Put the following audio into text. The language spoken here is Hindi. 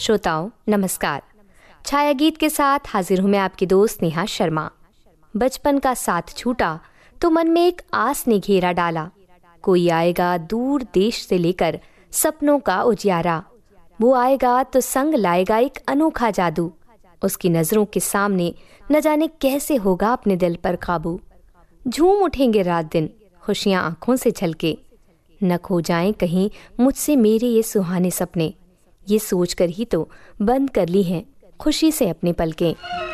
श्रोताओं नमस्कार। छाया गीत के साथ हाजिर हूँ मैं आपकी दोस्त नेहा शर्मा। बचपन का साथ छूटा तो मन में एक आस ने घेरा डाला। कोई आएगा दूर देश से लेकर सपनों का उजियारा। वो आएगा तो संग लाएगा एक अनोखा जादू। उसकी नजरों के सामने न जाने कैसे होगा अपने दिल पर काबू। झूम उठेंगे रात दिन खुशियां आंखों से झलके। न खो जाएं कहीं मुझसे मेरे ये सुहाने सपने। ये सोचकर ही तो बंद कर ली हैं खुशी से अपने पलकें।